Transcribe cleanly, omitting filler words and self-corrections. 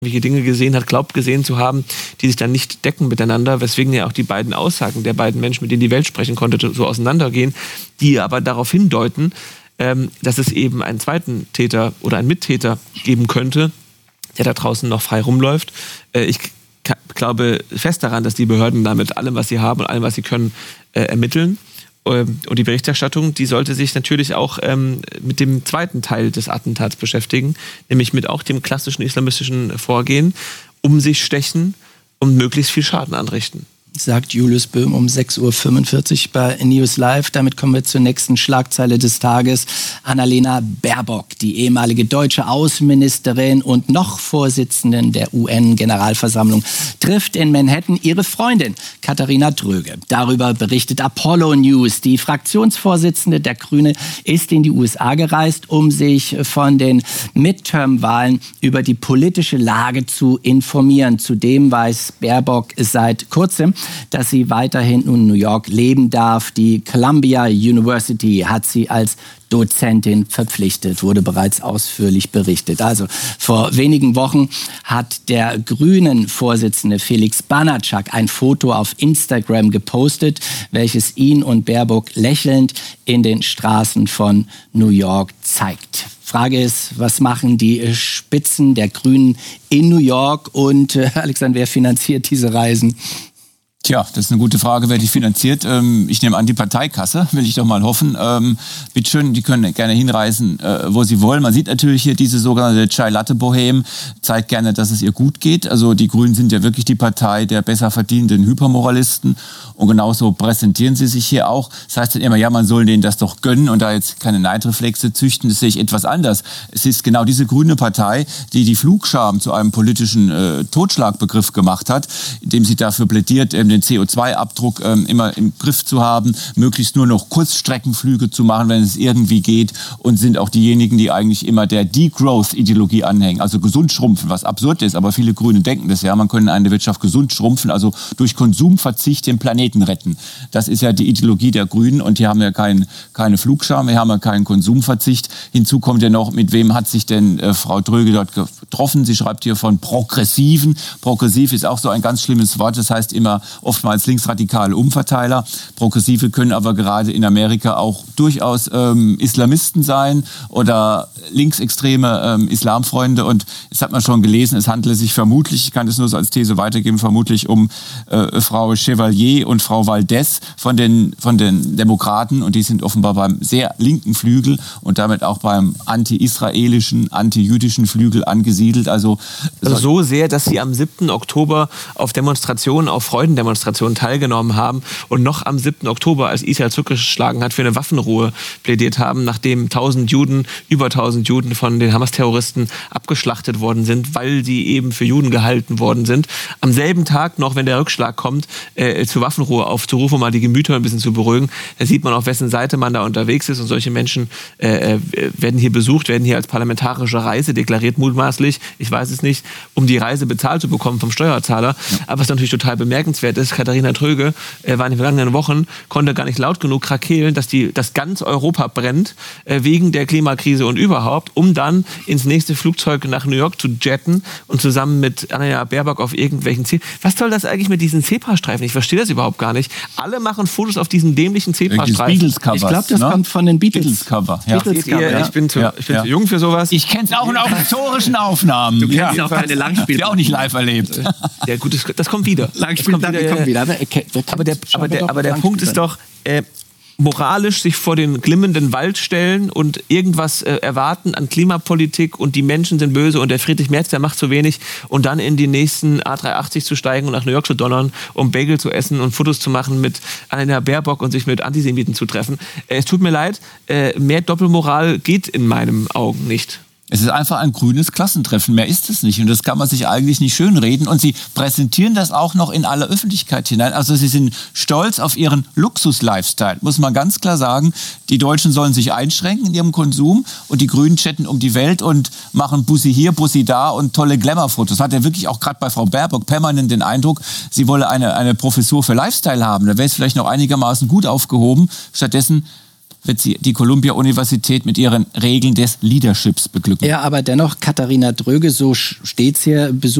irgendwelche Dinge gesehen hat, glaubt gesehen zu haben, die sich dann nicht decken miteinander, weswegen ja auch die beiden Aussagen der beiden Menschen, mit denen die Welt sprechen konnte, so auseinandergehen, die aber darauf hindeuten, dass es eben einen zweiten Täter oder einen Mittäter geben könnte, der da draußen noch frei rumläuft. Ich glaube fest daran, dass die Behörden da mit allem, was sie haben und allem, was sie können, ermitteln. Und die Berichterstattung, die sollte sich natürlich auch mit dem zweiten Teil des Attentats beschäftigen, nämlich mit auch dem klassischen islamistischen Vorgehen, um sich stechen und möglichst viel Schaden anrichten. Sagt Julius Böhm um 6.45 Uhr bei News Live. Damit kommen wir zur nächsten Schlagzeile des Tages. Annalena Baerbock, die ehemalige deutsche Außenministerin und noch Vorsitzenden der UN-Generalversammlung, trifft in Manhattan ihre Freundin Katharina Dröge. Darüber berichtet Apollo News. Die Fraktionsvorsitzende der Grünen ist in die USA gereist, um sich von den Midterm-Wahlen über die politische Lage zu informieren. Zudem weiß Baerbock seit kurzem, dass sie weiterhin in New York leben darf. Die Columbia University hat sie als Dozentin verpflichtet, wurde bereits ausführlich berichtet. Also vor wenigen Wochen hat der Grünen-Vorsitzende Felix Banatschak ein Foto auf Instagram gepostet, welches ihn und Baerbock lächelnd in den Straßen von New York zeigt. Frage ist, was machen die Spitzen der Grünen in New York? Und Alexander, wer finanziert diese Reisen? Tja, das ist eine gute Frage, wer die finanziert. Ich nehme an, die Parteikasse, will ich doch mal hoffen. Bitteschön, die können gerne hinreisen, wo sie wollen. Man sieht natürlich hier diese sogenannte Chai-Latte-Bohème, zeigt gerne, dass es ihr gut geht. Also die Grünen sind ja wirklich die Partei der besser verdienenden Hypermoralisten. Und genauso präsentieren sie sich hier auch. Das heißt dann immer, ja, man soll denen das doch gönnen und da jetzt keine Neidreflexe züchten. Das sehe ich etwas anders. Es ist genau diese grüne Partei, die die Flugscham zu einem politischen Totschlagbegriff gemacht hat, indem sie dafür plädiert, den CO2-Abdruck immer im Griff zu haben, möglichst nur noch Kurzstreckenflüge zu machen, wenn es irgendwie geht, und sind auch diejenigen, die eigentlich immer der Degrowth-Ideologie anhängen, also gesund schrumpfen, was absurd ist, aber viele Grüne denken das ja, man könne eine Wirtschaft gesund schrumpfen, also durch Konsumverzicht den Planeten retten. Das ist ja die Ideologie der Grünen, und hier haben wir keine Flugscham, hier haben wir keinen Konsumverzicht. Hinzu kommt ja noch, mit wem hat sich denn Frau Dröge dort getroffen? Sie schreibt hier von Progressiven. Progressiv ist auch so ein ganz schlimmes Wort, das heißt immer oftmals linksradikale Umverteiler. Progressive können aber gerade in Amerika auch durchaus Islamisten sein oder linksextreme Islamfreunde. Und das hat man schon gelesen, es handele sich vermutlich, ich kann das nur so als These weitergeben, vermutlich um Frau Chevalier und Frau Valdez von den Demokraten. Und die sind offenbar beim sehr linken Flügel und damit auch beim anti-israelischen, anti-jüdischen Flügel angesiedelt. Also so sehr, dass sie am 7. Oktober auf Demonstrationen, auf Freudendemonstrationen teilgenommen haben und noch am 7. Oktober, als Israel zurückgeschlagen hat, für eine Waffenruhe plädiert haben, nachdem über 1000 Juden von den Hamas-Terroristen abgeschlachtet worden sind, weil sie eben für Juden gehalten worden sind. Am selben Tag noch, wenn der Rückschlag kommt, zur Waffenruhe aufzurufen, um mal die Gemüter ein bisschen zu beruhigen. Da sieht man, auf wessen Seite man da unterwegs ist, und solche Menschen werden hier besucht, werden hier als parlamentarische Reise deklariert, mutmaßlich, ich weiß es nicht, um die Reise bezahlt zu bekommen vom Steuerzahler. Aber was natürlich total bemerkenswert ist, Katharina Dröge war in den vergangenen Wochen, konnte gar nicht laut genug krakeelen, dass ganz Europa brennt wegen der Klimakrise und überhaupt, um dann ins nächste Flugzeug nach New York zu jetten und zusammen mit Annalena Baerbock auf irgendwelchen Was soll das eigentlich mit diesen Zebrastreifen? Ich verstehe das überhaupt gar nicht. Alle machen Fotos auf diesen dämlichen Zebrastreifen. Ich glaube, das kommt von den Beatles-Cover. Ja. Ich bin zu jung für sowas. Ich kenne es auch noch auf historischen Aufnahmen. Du kennst auch keine Langspiele. Ich auch nicht live erlebt. Ja gut, das kommt wieder. Kommt wieder. Aber der Punkt ist doch, moralisch sich vor den glimmenden Wald stellen und irgendwas erwarten an Klimapolitik und die Menschen sind böse und der Friedrich Merz, der macht zu wenig, und dann in die nächsten A380 zu steigen und nach New York zu donnern, um Bagel zu essen und Fotos zu machen mit Annalena Baerbock und sich mit Antisemiten zu treffen. Es tut mir leid, mehr Doppelmoral geht in meinen Augen nicht. Es ist einfach ein grünes Klassentreffen, mehr ist es nicht. Und das kann man sich eigentlich nicht schönreden. Und sie präsentieren das auch noch in aller Öffentlichkeit hinein. Also sie sind stolz auf ihren Luxus-Lifestyle, muss man ganz klar sagen. Die Deutschen sollen sich einschränken in ihrem Konsum und die Grünen chatten um die Welt und machen Bussi hier, Bussi da und tolle Glamour-Fotos. Hat ja wirklich auch gerade bei Frau Baerbock permanent den Eindruck, sie wolle eine Professur für Lifestyle haben. Da wäre es vielleicht noch einigermaßen gut aufgehoben. Stattdessen wird sie die Columbia-Universität mit ihren Regeln des Leaderships beglücken. Ja, aber dennoch, Katharina Dröge, so steht's hier,